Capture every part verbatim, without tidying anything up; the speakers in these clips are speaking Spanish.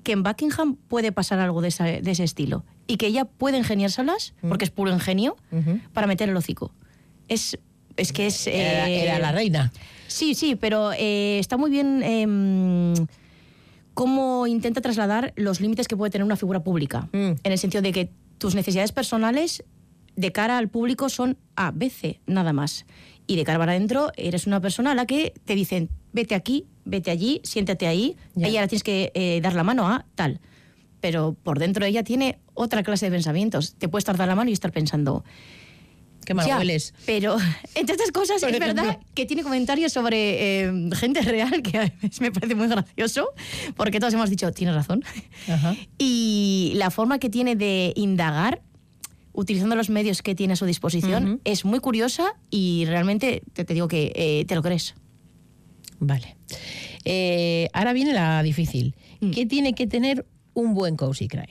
que en Buckingham puede pasar algo de, esa, de ese estilo y que ella puede ingeniárselas, uh-huh. porque es puro ingenio, uh-huh. para meter el hocico. Es, es que es... Eh, era, era la reina. Sí, sí, pero eh, está muy bien eh, cómo intenta trasladar los límites que puede tener una figura pública, mm. en el sentido de que tus necesidades personales de cara al público son A, B, C, nada más. Y de cara para adentro eres una persona a la que te dicen, vete aquí, vete allí, siéntate ahí, ya. Ella la tienes que eh, dar la mano a tal. Pero por dentro ella tiene otra clase de pensamientos. Te puedes dar la mano y estar pensando... Qué mal ya, hueles. Pero entre estas cosas Por es ejemplo. verdad que tiene comentarios sobre eh, gente real que a veces me parece muy gracioso, porque todos hemos dicho, tienes razón. Ajá. Y la forma que tiene de indagar, utilizando los medios que tiene a su disposición, uh-huh. es muy curiosa y realmente te, te digo que eh, te lo crees. Vale. Eh, ahora viene la difícil. Mm. ¿Qué tiene que tener un buen cozy crime?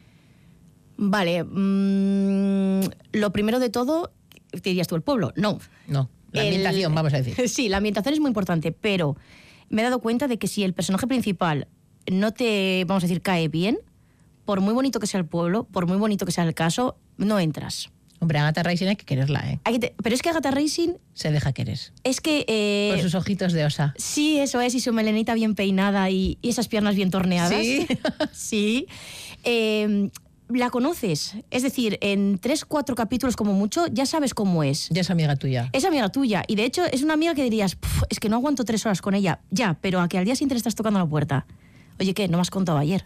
Vale. Mmm, lo primero de todo... ¿Te dirías tú el pueblo? No. No, la ambientación, el, vamos a decir. Sí, la ambientación es muy importante, pero me he dado cuenta de que si el personaje principal no te, vamos a decir, cae bien, por muy bonito que sea el pueblo, por muy bonito que sea el caso, no entras. Hombre, Agatha Racing hay que quererla, ¿eh? Hay que te, pero es que Agatha Racing... Se deja querer. Es que... Eh, Con sus ojitos de osa. Sí, eso es, y su melenita bien peinada y, y esas piernas bien torneadas. Sí. Sí. Eh... La conoces, es decir, en tres, cuatro capítulos como mucho, ya sabes cómo es. Ya es amiga tuya. Es amiga tuya, y de hecho es una amiga que dirías, es que no aguanto tres horas con ella, ya, pero a que al día siguiente le estás tocando la puerta. Oye, ¿qué? No me has contado ayer.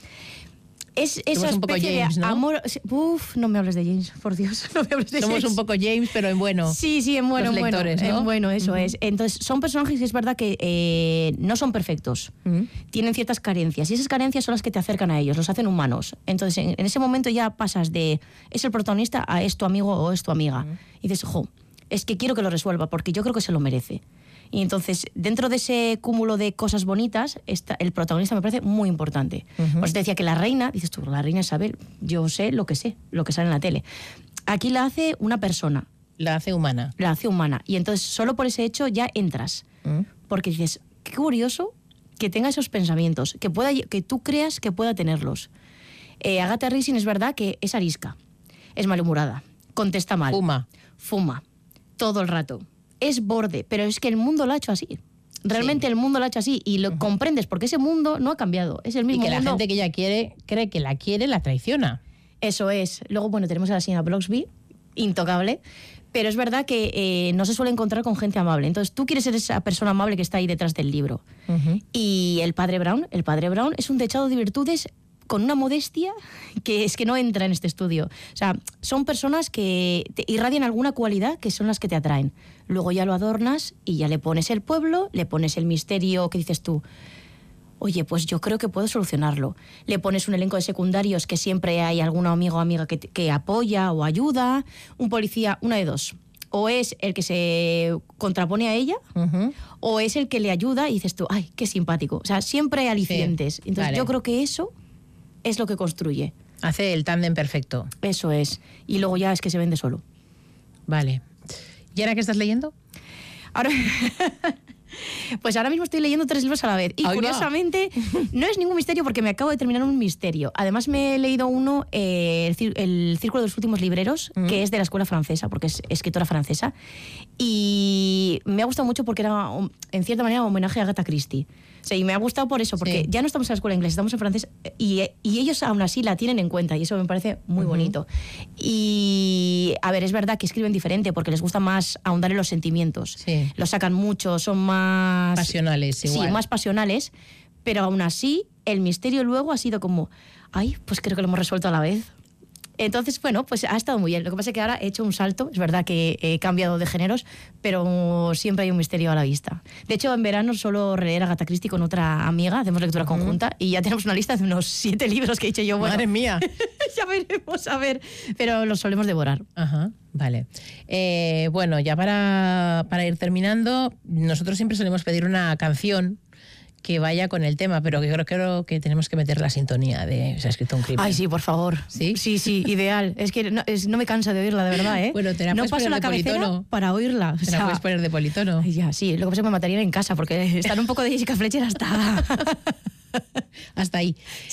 Es esa un poco especie James, de ¿no? amor... Uf, no me hables de James, por Dios, no me hables de Somos James. un poco James, pero en bueno. Sí, sí, en bueno, Los en lectores, bueno, ¿no? en bueno, eso uh-huh. es. Entonces, son personajes que es verdad que eh, no son perfectos. Uh-huh. Tienen ciertas carencias, y esas carencias son las que te acercan a ellos, los hacen humanos. Entonces, en, en ese momento ya pasas de es el protagonista a es tu amigo o es tu amiga. Uh-huh. Y dices, jo, es que quiero que lo resuelva, porque yo creo que se lo merece. Y entonces, dentro de ese cúmulo de cosas bonitas, está, el protagonista me parece muy importante. Uh-huh. Por eso te decía que la reina, dices tú, la reina Isabel, yo sé lo que sé, lo que sale en la tele. Aquí la hace una persona. La hace humana. La hace humana. Y entonces, solo por ese hecho ya entras. Uh-huh. Porque dices, qué curioso que tenga esos pensamientos, que, pueda, que tú creas que pueda tenerlos. Eh, Agatha Racing es verdad que es arisca, es malhumorada, contesta mal. Fuma. Fuma. Todo el rato. Es borde, pero es que el mundo lo ha hecho así. Realmente sí. El mundo lo ha hecho así y lo uh-huh. comprendes porque ese mundo no ha cambiado. Es el mismo y que mundo. La gente que ella quiere, cree que la quiere, la traiciona. Eso es. Luego, bueno, tenemos a la señora Bloxby, intocable, pero es verdad que eh, no se suele encontrar con gente amable. Entonces, tú quieres ser esa persona amable que está ahí detrás del libro. Uh-huh. Y el padre Brown, el padre Brown es un dechado de virtudes con una modestia que es que no entra en este estudio. O sea, son personas que te irradian alguna cualidad que son las que te atraen. Luego ya lo adornas y ya le pones el pueblo, le pones el misterio que dices tú, oye, pues yo creo que puedo solucionarlo. Le pones un elenco de secundarios que siempre hay algún amigo o amiga que, que apoya o ayuda, un policía, una de dos. O es el que se contrapone a ella, uh-huh. o es el que le ayuda y dices tú, ay, qué simpático. O sea, siempre hay alicientes. Sí, entonces vale. Yo creo que eso es lo que construye. Hace el tándem perfecto. Eso es. Y luego ya es que se vende solo. Vale. ¿Y ahora qué estás leyendo? Ahora... Pues ahora mismo estoy leyendo tres libros a la vez. Y Ay, curiosamente, no. no es ningún misterio porque me acabo de terminar un misterio. Además me he leído uno, eh, el, Cir- el Círculo de los Últimos Libreros, mm. que es de la escuela francesa, porque es escritora francesa. Y me ha gustado mucho porque era, en cierta manera, un homenaje a Agatha Christie. O sea, y me ha gustado por eso, porque sí. ya no estamos en la escuela inglesa, estamos en francés, y, y ellos aún así la tienen en cuenta, y eso me parece muy uh-huh. bonito. Y, a ver, es verdad que escriben diferente, porque les gusta más ahondar en los sentimientos. Sí. Los sacan mucho, son más... Pasionales, igual. Sí, más pasionales, pero aún así, el misterio luego ha sido como, ay, pues creo que lo hemos resuelto a la vez. Entonces, bueno, pues ha estado muy bien. Lo que pasa es que ahora he hecho un salto. Es verdad que he cambiado de géneros, pero siempre hay un misterio a la vista. De hecho, en verano suelo leer a Agatha Christie con otra amiga, hacemos lectura uh-huh. conjunta, y ya tenemos una lista de unos siete libros que he dicho yo. Bueno, ¡madre mía! Ya veremos, a ver. Pero los solemos devorar. Ajá, vale. Eh, bueno, ya para, para ir terminando, nosotros siempre solemos pedir una canción que vaya con el tema, pero que creo, creo que tenemos que meter la sintonía de Se ha escrito un crimen. Ay, sí, por favor. ¿Sí? Sí, sí, ideal. Es que no, es, no me cansa de oírla, de verdad, ¿eh? Bueno, te la no puedes paso poner la de politono para oírla. O te sea, la puedes poner de politono. Ya, sí. Lo que pasa es que me matarían en casa, porque están un poco de Jessica Fletcher hasta... hasta ahí.